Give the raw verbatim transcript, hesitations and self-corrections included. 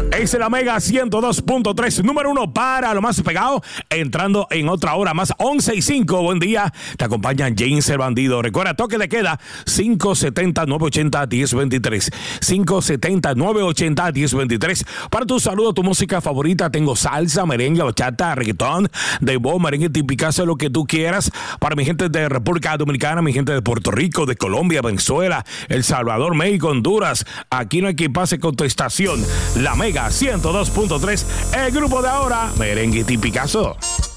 Es la Mega ciento dos punto tres, número uno para lo más pegado. Entrando en otra hora más, once y cinco. Buen día. Te acompaña James el Bandido. Recuerda, toque de queda cinco setenta, nueve ochenta, diez veintitrés. cinco setenta, nueve ochenta, diez veintitrés. Para tu saludo, tu música favorita, tengo salsa, merengue, bachata, reggaetón, dembow, merengue típicazo, lo que tú quieras. Para mi gente de República Dominicana, mi gente de Puerto Rico, de Colombia, Venezuela, El Salvador, México, Honduras. Aquí no hay que pase con tu estación. La Mega ciento dos punto tres, el grupo de ahora, merengue típicazo.